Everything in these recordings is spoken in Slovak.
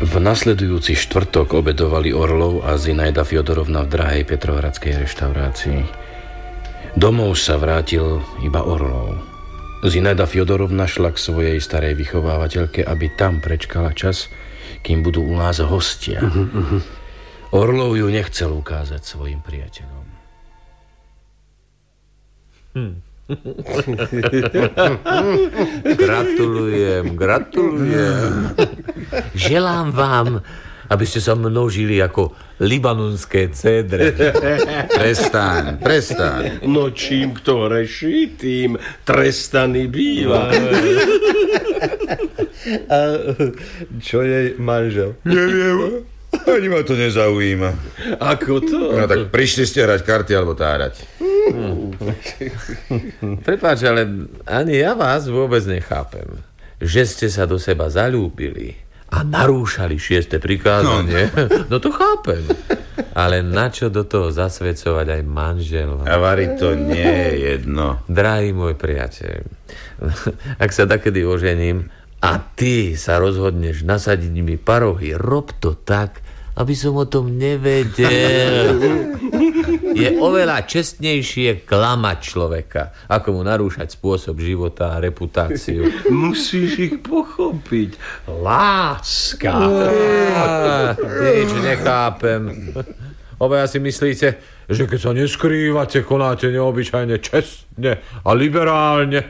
V nasledujúci štvrtok obedovali Orlov a Zinaida Fjodorovna v drahej petrohradskej reštaurácii. Domov sa vrátil iba Orlov. Zinaida Fjodorovna šla k svojej starej vychovávateľke, aby tam prečkala čas, kým budú u nás hostia. Orlov ju nechcel ukázať svojim priateľom. Gratulujem. Želám vám, aby ste sa množili ako libanonské cédre. Prestaň. No čím kto hreší, tým trestaný býva. A čo je manžel? Neviem. Ani ma to nezaujíma. Ako to? No tak prišli ste hrať karty alebo tárať. Prepáč, ale ani ja vás vôbec nechápem. Že ste sa do seba zaľúbili a narúšali 6. prikázanie. No to chápem. Ale načo do toho zasvedcovať aj manžela? A Vary, to nie je jedno. Drahý môj priateľ, ak sa takedy ožením a ty sa rozhodneš nasadiť mi parohy, rob to tak, aby som o tom nevedel. Je oveľa čestnejšie klamať človeka, ako mu narúšať spôsob života a reputáciu. Musíš ich pochopiť. Láska. Nič nechápem. Obaja si myslíte, že keď sa neskrývate, konáte neobyčajne čestne a liberálne.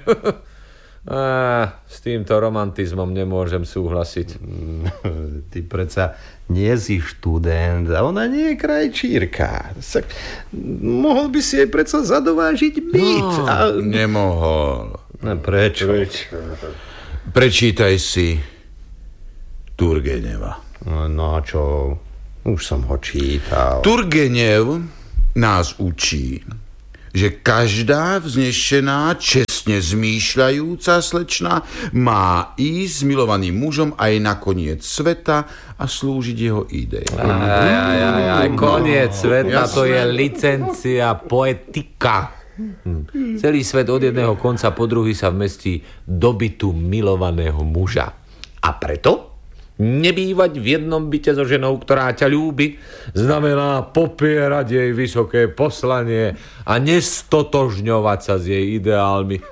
S týmto romantizmom nemôžem súhlasiť. Ty predsa nie si študent a ona nie je krajčírka. Mohol by si jej predsa zadovážiť byt. No, nemohol. No, prečo? Prečítaj si Turgeneva. No čo? Už som ho čítal. Turgenev nás učí, že každá vznešená, čestne zmýšľajúca slečna má ísť s milovaným mužom aj na koniec sveta a slúžiť jeho idei. Koniec sveta, to je licencia poetika. Celý svet od jedného konca po druhý sa vmestí do bytu milovaného muža. A preto nebývať v jednom byte so ženou, ktorá ťa ľúbi, znamená popierať jej vysoké poslanie a nestotožňovať sa s jej ideálmi.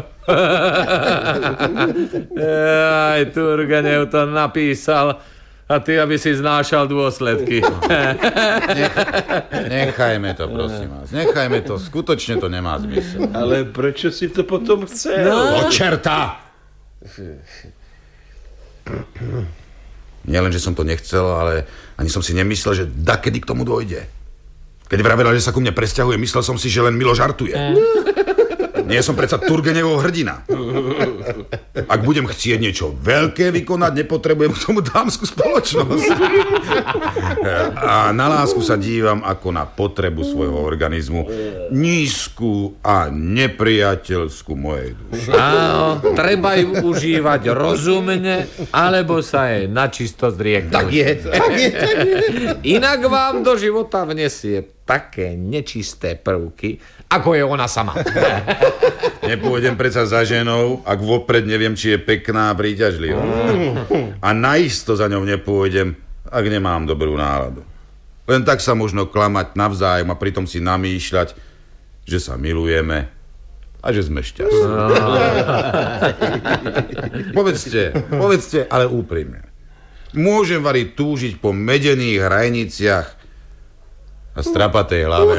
Aj Turgenev to napísal a ty, aby si znášal dôsledky. Nechajme to, prosím vás. Nechajme to, skutočne to nemá zmysel. Ale prečo si to potom chcel? Do čerta! Nielen, že som to nechcel, ale ani som si nemyslel, že dakedy k tomu dôjde. Keď vravela, že sa ku mne presťahuje, myslel som si, že len Milo žartuje. Nie som predsa Turgenevov hrdina. Ak budem chcieť niečo veľké vykonať, nepotrebujem k tomu dámsku spoločnosť. A na lásku sa dívam ako na potrebu svojho organizmu. Nízku a nepriateľskú mojej duše. Áno, treba ju užívať rozumne, alebo sa jej načisto zrieknúť. Tak je. Inak vám do života vnesie také nečisté prvky, ako je ona sama. Nepôjdem predsa za ženou, ak vopred neviem, či je pekná a príťažlivá. A naisto za ňou nepôjdem, ak nemám dobrú náladu. Len tak sa možno klamať navzájom a pritom si namýšľať, že sa milujeme a že sme šťastní. Povedzte, ale úprimne. Môžem Vary túžiť po medených hrajniciach a strapatej hlave.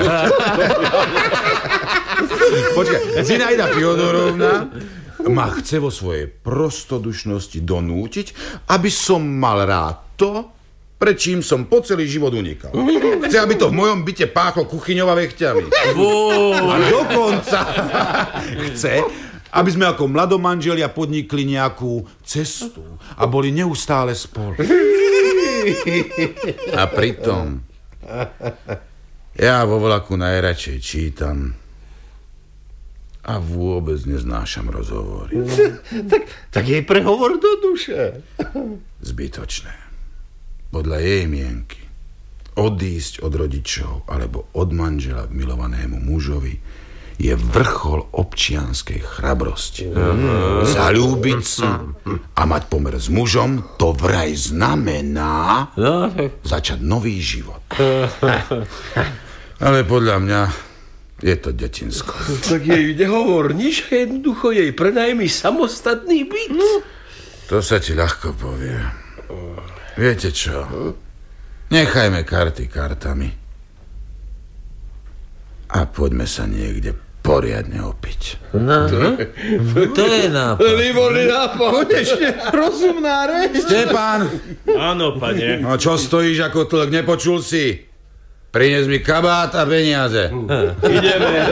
Počkaj, Zinaida Fjodorovna ma chce vo svojej prostodušnosti donútiť, aby som mal rád to, prečím som po celý život unikal. Chce, aby to v mojom byte páchlo kuchyňova vechťami. A dokonca chce, aby sme ako mladomanželia podnikli nejakú cestu a boli neustále spolu. A pritom ja vo vlaku najradšej čítam a vôbec neznášam rozhovory. Tak jej prehovor do duše. Zbytočné. Podľa jej mienky odísť od rodičov alebo od manžela k milovanému mužovi je vrchol občianskej chrabrosti. Zaľúbiť sa a mať pomer s mužom, to vraj znamená začať nový život. Ale podľa mňa je to detinsko. Tak jej nehovor nič a jednoducho jej prenajmi samostatný byt. To sa ti ľahko povie. Viete čo? Nechajme karty kartami a poďme sa niekde poriadne opiť. No, to je nápad. Výborný nápad. Konečne rozumná reč. Štepán! Áno, pane. No čo stojíš ako tlk, nepočul si? Prines mi kabát a peniaze. Ideme.